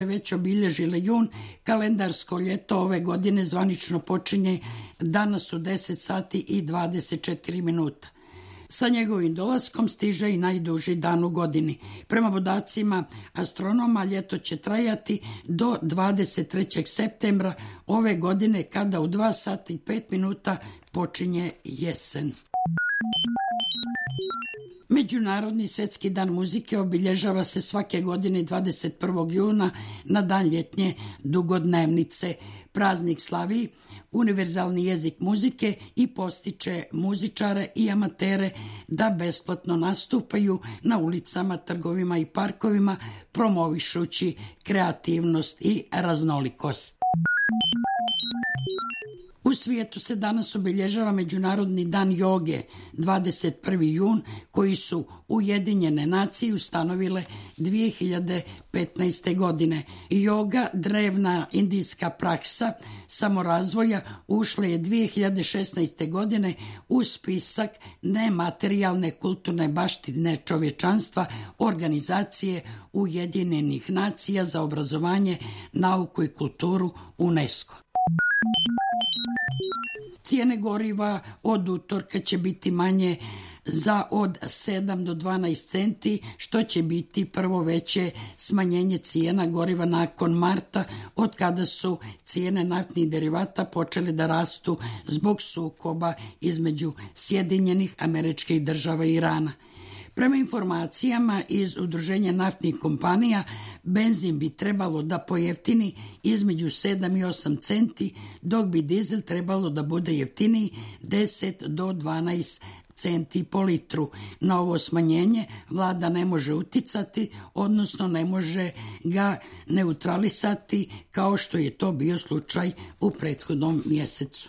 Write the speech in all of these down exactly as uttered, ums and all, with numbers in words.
već obilježile jun, kalendarsko ljeto ove godine zvanično počinje danas u deset sati i dvadeset četiri minuta. Sa njegovim dolaskom stiže i najduži dan u godini. Prema podacima astronoma ljeto će trajati do dvadeset trećeg septembra ove godine, kada u dva sata i pet minuta počinje jesen. Međunarodni svjetski dan muzike obilježava se svake godine dvadeset prvog juna na dan ljetnje dugodnevnice. Praznik slavi univerzalni jezik muzike i postiče muzičare i amatere da besplatno nastupaju na ulicama, trgovima i parkovima, promovišući kreativnost i raznolikost. U svijetu se danas obilježava Međunarodni dan joge, dvadeset prvi jun, koji su Ujedinjene nacije ustanovile dvije hiljade petnaeste. godine. Joga, drevna indijska praksa samorazvoja, ušla je dvije hiljade šesnaeste. godine u spisak nematerijalne kulturne baštine čovječanstva Organizacije Ujedinjenih nacija za obrazovanje, nauku i kulturu UNESCO. Cijene goriva od utorka će biti manje za od sedam do dvanaest centi, što će biti prvo veće smanjenje cijena goriva nakon marta, od kada su cijene naftnih derivata počele da rastu zbog sukoba između Sjedinjenih Američkih Država i Irana. Prema informacijama iz Udruženja naftnih kompanija, benzin bi trebalo da pojeftini između sedam i osam centi, dok bi dizel trebalo da bude jeftiniji deset do dvanaest centi po litru. Na ovo smanjenje vlada ne može uticati, odnosno ne može ga neutralisati kao što je to bio slučaj u prethodnom mjesecu.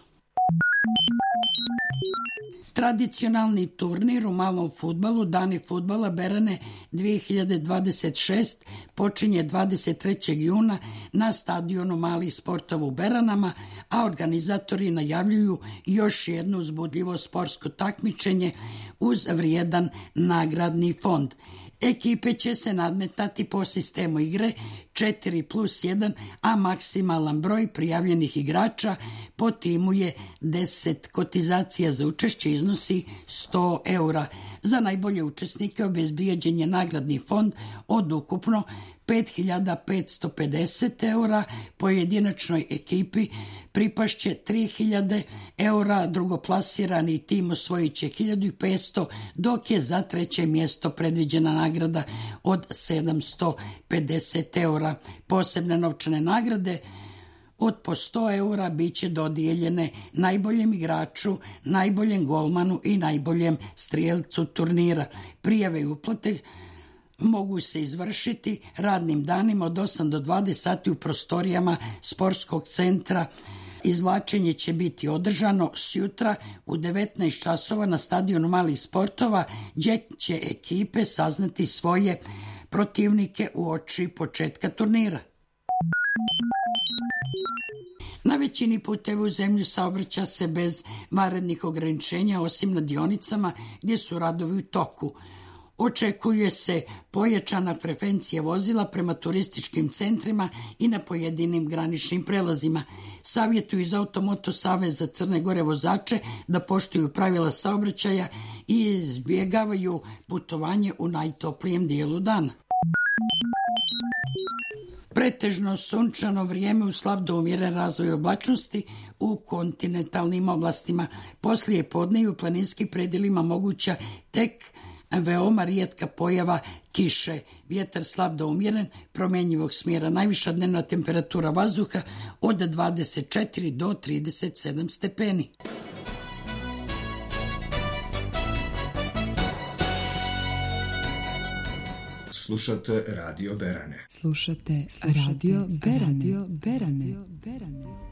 Tradicionalni turnir u malom fudbalu, Dani fudbala Berane dvije hiljade dvadeset šeste, počinje dvadeset trećeg juna na stadionu Malih sportova u Beranama, a organizatori najavljuju još jedno uzbudljivo sportsko takmičenje uz vrijedan nagradni fond. Ekipe će se nadmetati po sistemu igre četiri plus jedan, a maksimalan broj prijavljenih igrača po timu je deset. Kotizacija za učešće iznosi sto eura. Za najbolje učesnike obezbijeđen je nagradni fond od ukupno pet hiljada petsto pedeset eura, pojedinačnoj ekipi pripašće tri hiljade eura, drugoplasirani tim osvojit će hiljadu petsto, dok je za treće mjesto predviđena nagrada od sedamsto pedeset eura. Posebne novčane nagrade od po sto eura bit će dodijeljene najboljem igraču, najboljem golmanu i najboljem strijelcu turnira. Prijave i uplate mogu se izvršiti radnim danima od osam do dvadeset sati u prostorijama sportskog centra. Izvlačenje će biti održano sjutra u devetnaest časova na stadionu Malih sportova, gdje će ekipe saznati svoje protivnike uoči početka turnira. Na većini puteva u zemlju saobraća se bez vanrednih ograničenja, osim na dionicama gdje su radovi u toku. Očekuje se pojačana frekvencija vozila prema turističkim centrima i na pojedinim graničnim prelazima. Savjetuju iz Automoto saveza Crne Gore vozače da poštuju pravila saobraćaja i izbjegavaju putovanje u najtoplijem dijelu dana. Pretežno sunčano vrijeme uz slab do umjeren razvoj oblačnosti u kontinentalnim oblastima. Poslije podne i u planinskim predjelima moguća tek veoma rijetka pojava kiše. Vjetar slab do umjeren, promjenjivog smjera. Najviša dnevna temperatura vazduha od dvadeset četiri do trideset sedam stepeni. Slušate Radio Berane. Slušate Radio Berane. Radio Berane.